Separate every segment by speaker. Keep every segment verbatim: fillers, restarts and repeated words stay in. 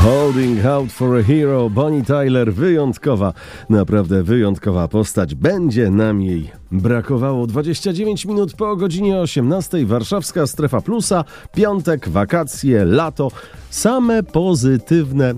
Speaker 1: Holding Out for a Hero, Bonnie Tyler, wyjątkowa, naprawdę wyjątkowa postać. Będzie nam jej brakowało. dwadzieścia dziewięć minut po godzinie osiemnastej, warszawska strefa plusa, piątek, wakacje, lato, same pozytywne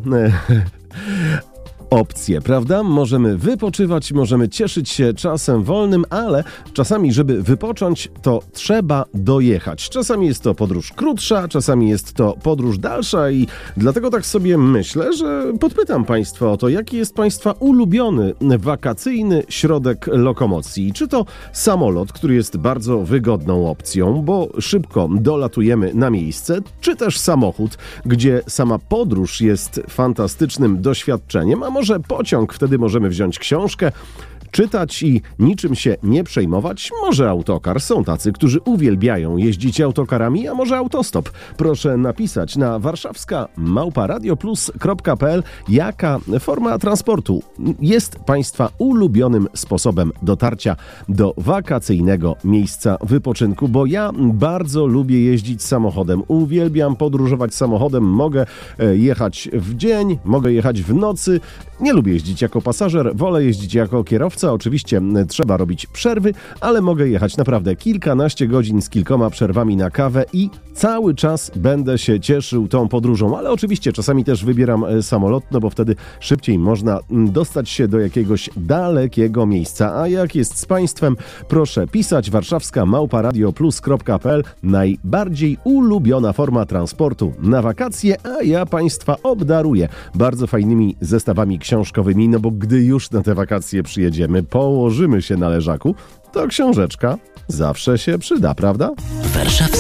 Speaker 1: opcje, prawda? Możemy wypoczywać, możemy cieszyć się czasem wolnym, ale czasami, żeby wypocząć, to trzeba dojechać. Czasami jest to podróż krótsza, czasami jest to podróż dalsza i dlatego tak sobie myślę, że podpytam Państwa o to, jaki jest Państwa ulubiony wakacyjny środek lokomocji. Czy to samolot, który jest bardzo wygodną opcją, bo szybko dolatujemy na miejsce, czy też samochód, gdzie sama podróż jest fantastycznym doświadczeniem, a może pociąg, wtedy możemy wziąć książkę, czytać i niczym się nie przejmować. Może autokar. Są tacy, którzy uwielbiają jeździć autokarami, a może autostop. Proszę napisać na warszawska małpa radioplus kropka pe el, jaka forma transportu jest Państwa ulubionym sposobem dotarcia do wakacyjnego miejsca wypoczynku, bo ja bardzo lubię jeździć samochodem. Uwielbiam podróżować samochodem. Mogę jechać w dzień, mogę jechać w nocy. Nie lubię jeździć jako pasażer, wolę jeździć jako kierowca. Oczywiście trzeba robić przerwy, ale mogę jechać naprawdę kilkanaście godzin z kilkoma przerwami na kawę i cały czas będę się cieszył tą podróżą. Ale oczywiście czasami też wybieram samolot, no bo wtedy szybciej można dostać się do jakiegoś dalekiego miejsca. A jak jest z Państwem? Proszę pisać warszawska małpa radioplus kropka pe el. Najbardziej ulubiona forma transportu na wakacje, a ja Państwa obdaruję bardzo fajnymi zestawami książkowymi, no bo gdy już na te wakacje przyjedziemy, położymy się na leżaku, to książeczka zawsze się przyda, prawda?
Speaker 2: Warszawa.